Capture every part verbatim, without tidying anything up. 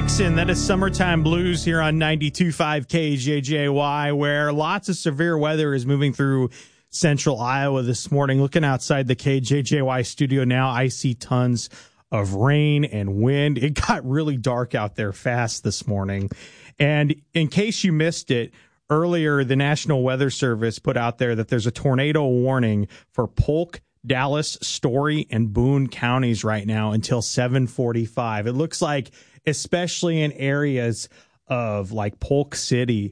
Jackson, that is Summertime Blues here on ninety-two point five K J J Y, where lots of severe weather is moving through central Iowa this morning. Looking outside the K J J Y studio now, I see tons of rain and wind. It got really dark out there fast this morning. And in case you missed it, earlier the National Weather Service put out there that there's a tornado warning for Polk, Dallas, Story, and Boone counties right now until seven forty-five. It looks like, especially in areas of like Polk City,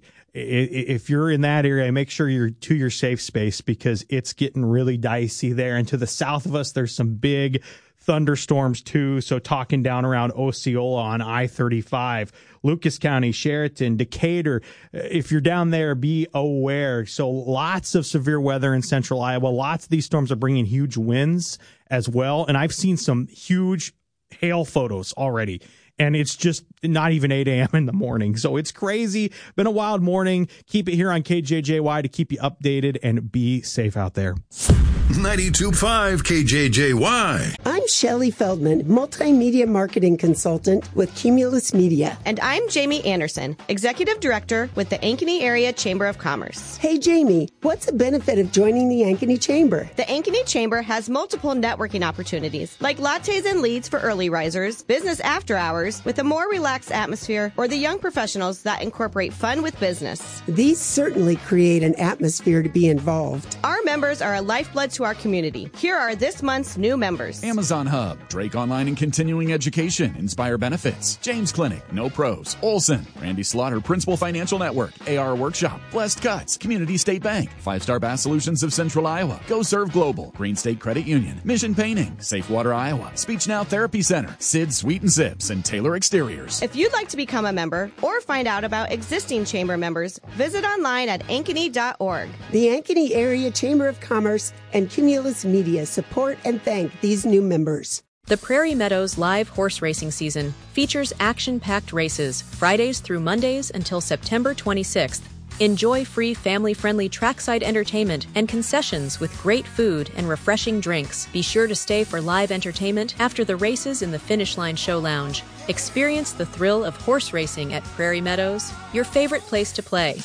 if you're in that area, make sure you're to your safe space because it's getting really dicey there. And to the south of us, there's some big thunderstorms too. So talking down around Osceola on I thirty-five, Lucas County, Sheraton, Decatur. If you're down there, be aware. So lots of severe weather in central Iowa. Lots of these storms are bringing huge winds as well. And I've seen some huge hail photos already. And it's just not even eight a.m. in the morning. So it's crazy. Been a wild morning. Keep it here on K J J Y to keep you updated and be safe out there. ninety-two point five K J J Y. I'm Shelley Feldman, multimedia marketing consultant with Cumulus Media. And I'm Jamie Anderson, executive director with the Ankeny Area Chamber of Commerce. Hey, Jamie, what's the benefit of joining the Ankeny Chamber? The Ankeny Chamber has multiple networking opportunities, like lattes and leads for early risers, business after hours with a more relaxed atmosphere, or the young professionals that incorporate fun with business. These certainly create an atmosphere to be involved. Our members are a lifeblood to our community. Here are this month's new members. Amazon Hub, Drake Online and Continuing Education, Inspire Benefits, James Clinic, No Pros, Olson, Randy Slaughter, Principal Financial Network, A R Workshop, Blessed Cuts, Community State Bank, Five Star Bass Solutions of Central Iowa, Go Serve Global, Green State Credit Union, Mission Painting, Safe Water Iowa, Speech Now Therapy Center, Sid Sweet and Sips, and Taylor Exteriors. If you'd like to become a member or find out about existing chamber members, visit online at ankeny dot org. The Ankeny Area Chamber of Commerce and Cumulus Media support and thank these new members. The Prairie Meadows live horse racing season features action-packed races Fridays through Mondays until September twenty-sixth. Enjoy free family-friendly trackside entertainment and concessions with great food and refreshing drinks. Be sure to stay for live entertainment after the races in the Finish Line Show Lounge. Experience the thrill of horse racing at Prairie Meadows, your favorite place to play.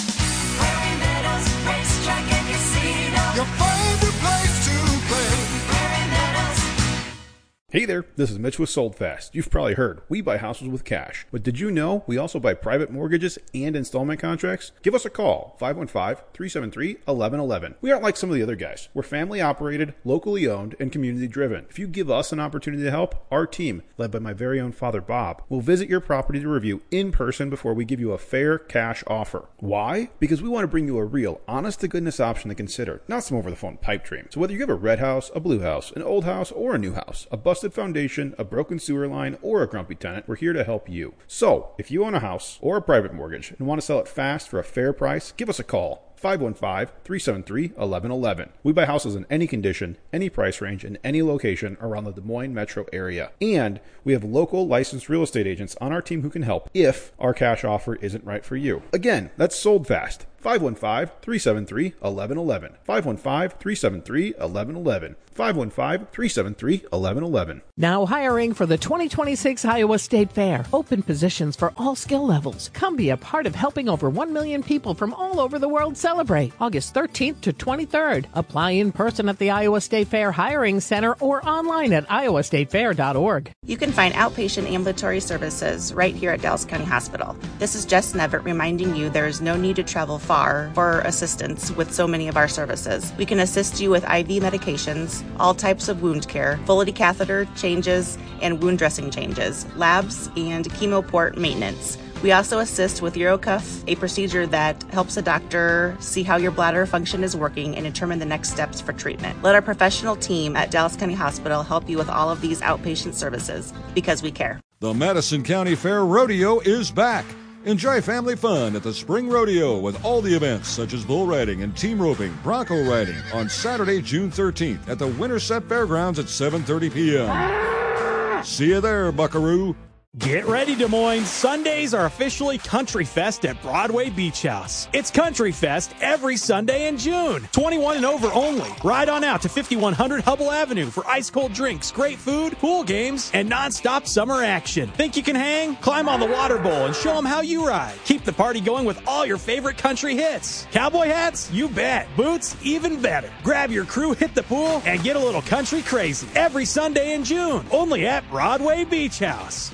Prairie Meadows Racetrack and Casino. Your favorite place to play. Prairie Meadows. Hey there, this is Mitch with Sold Fast. You've probably heard, we buy houses with cash. But did you know we also buy private mortgages and installment contracts? Give us a call, five one five, three seven three, one one one one. We aren't like some of the other guys. We're family operated, locally owned, and community driven. If you give us an opportunity to help, our team, led by my very own father Bob, will visit your property to review in person before we give you a fair cash offer. Why? Because we want to bring you a real, honest-to-goodness option to consider, not some over-the-phone pipe dream. So whether you have a red house, a blue house, an old house, or a new house, a bus foundation, a broken sewer line, or a grumpy tenant, we're here to help you. So, if you own a house or a private mortgage and want to sell it fast for a fair price, give us a call. five one five, three seven three, one one one one. We buy houses in any condition, any price range, and any location around the Des Moines metro area. And we have local licensed real estate agents on our team who can help if our cash offer isn't right for you. Again, that's Sold Fast. five one five, three seven three, one one one one. five one five, three seven three, one one one one. five one five, three seven three, one one one one. Now hiring for the twenty twenty-six Iowa State Fair. Open positions for all skill levels. Come be a part of helping over one million people from all over the world celebrate. August thirteenth to twenty-third. Apply in person at the Iowa State Fair Hiring Center or online at iowa state fair dot org. You can find outpatient ambulatory services right here at Dallas County Hospital. This is Jess Nevitt reminding you there is no need to travel far for assistance with so many of our services. We can assist you with I V medications, all types of wound care, Foley catheter changes, and wound dressing changes, labs, and chemoport maintenance. We also assist with UroCuff, a procedure that helps a doctor see how your bladder function is working and determine the next steps for treatment. Let our professional team at Dallas County Hospital help you with all of these outpatient services because we care. The Madison County Fair Rodeo is back. Enjoy family fun at the Spring Rodeo with all the events such as bull riding and team roping, bronco riding on Saturday, June thirteenth at the Winterset Fairgrounds at seven thirty p.m. See you there, buckaroo. Get ready, Des Moines. Sundays are officially Country Fest at Broadway Beach House. It's Country Fest every Sunday in June. twenty-one and over only. Ride on out to fifty-one hundred Hubble Avenue for ice-cold drinks, great food, pool games, and nonstop summer action. Think you can hang? Climb on the water bowl and show them how you ride. Keep the party going with all your favorite country hits. Cowboy hats? You bet. Boots? Even better. Grab your crew, hit the pool, and get a little country crazy. Every Sunday in June. Only at Broadway Beach House.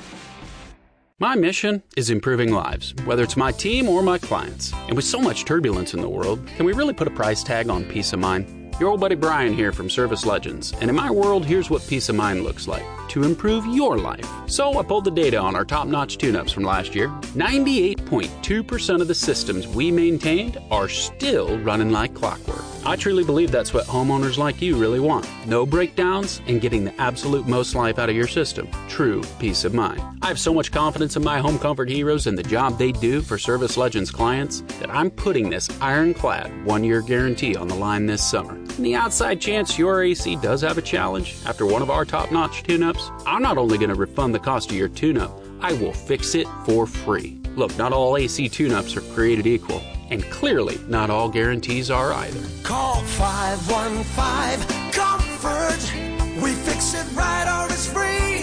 My mission is improving lives, whether it's my team or my clients. And with so much turbulence in the world, can we really put a price tag on peace of mind? Your old buddy Brian here from Service Legends. And in my world, here's what peace of mind looks like to improve your life. So I pulled the data on our top-notch tune-ups from last year. ninety-eight point two percent of the systems we maintained are still running like clockwork. I truly believe that's what homeowners like you really want. No breakdowns and getting the absolute most life out of your system. True peace of mind. I have so much confidence in my home comfort heroes and the job they do for Service Legends clients that I'm putting this ironclad one-year guarantee on the line this summer. In the outside chance your A C does have a challenge after one of our top-notch tune-ups, I'm not only going to refund the cost of your tune-up, I will fix it for free. Look, not all A C tune-ups are created equal. And clearly, not all guarantees are either. Call five one five comfort. We fix it right or it's free.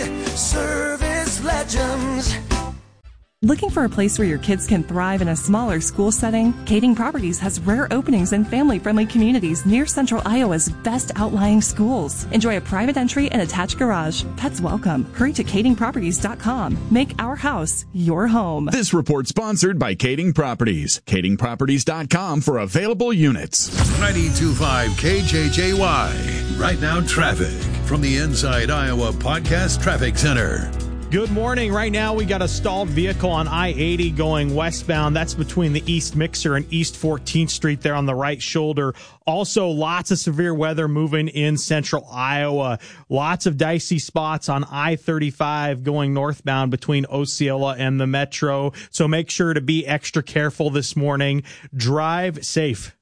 Service Legends. Looking for a place where your kids can thrive in a smaller school setting? Kading Properties has rare openings in family-friendly communities near Central Iowa's best outlying schools. Enjoy a private entry and attached garage. Pets welcome. Hurry to kading properties dot com. Make our house your home. This report sponsored by Kading Properties. kading properties dot com for available units. ninety-two point five K J J Y. Right now, traffic from the Inside Iowa Podcast Traffic Center. Good morning. Right now, we got a stalled vehicle on I eighty going westbound. That's between the East Mixer and East fourteenth Street there on the right shoulder. Also, lots of severe weather moving in central Iowa. Lots of dicey spots on I thirty-five going northbound between Osceola and the Metro. So make sure to be extra careful this morning. Drive safe.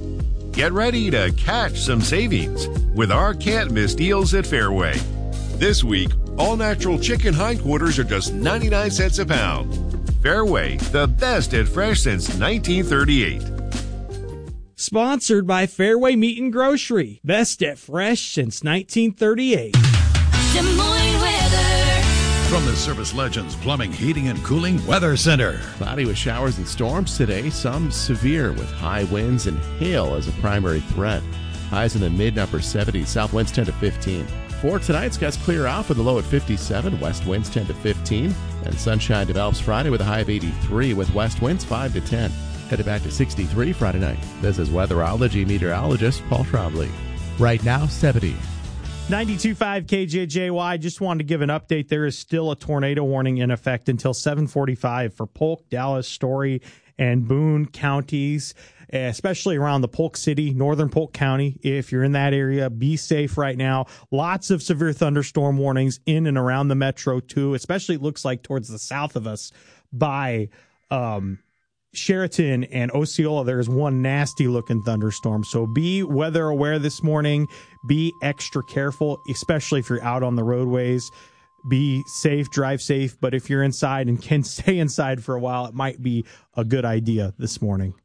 Get ready to catch some savings with our can't miss deals at Fairway. This week, all natural chicken hindquarters are just ninety-nine cents a pound. Fairway, the best at fresh since nineteen thirty-eight. Sponsored by Fairway Meat and Grocery. Best at fresh since nineteen thirty-eight. Des Moines weather. From the Service Legends Plumbing, Heating, and Cooling Weather Center. Cloudy with showers and storms today, some severe with high winds and hail as a primary threat. Highs in the mid and upper seventies, south winds ten to fifteen. For tonight, skies clear off with a low at fifty-seven, west winds ten to fifteen, and sunshine develops Friday with a high of eighty-three with west winds five to ten. Headed back to sixty-three Friday night. This is weatherology meteorologist Paul Trombley. Right now, seventy. ninety-two point five K J J Y. Just wanted to give an update. There is still a tornado warning in effect until seven forty-five for Polk, Dallas, Story, and Boone counties, especially around the Polk City, northern Polk County. If you're in that area, be safe right now. Lots of severe thunderstorm warnings in and around the metro, too, especially it looks like towards the south of us by um, Sheraton and Osceola. There's one nasty-looking thunderstorm. So be weather aware this morning. Be extra careful, especially if you're out on the roadways. Be safe, drive safe. But if you're inside and can stay inside for a while, it might be a good idea this morning.